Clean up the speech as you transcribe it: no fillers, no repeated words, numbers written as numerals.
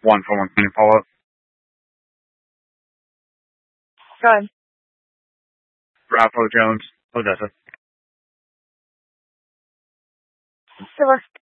141 can you follow up? Go ahead. Ralph O. Jones, Odessa. Silver.